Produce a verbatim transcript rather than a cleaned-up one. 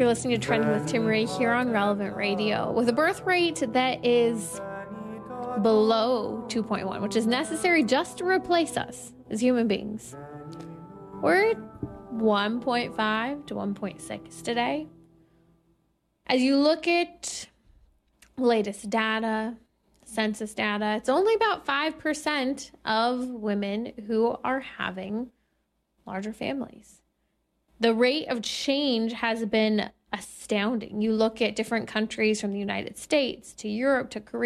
You're listening to Trending with Timmerie here on Relevant Radio. With a birth rate that is below two point one, which is necessary just to replace us as human beings, we're at one point five to one point six today. As you look at latest data, census data, it's only about five percent of women who are having larger families. The rate of change has been astounding. You look at different countries from the United States to Europe to Korea.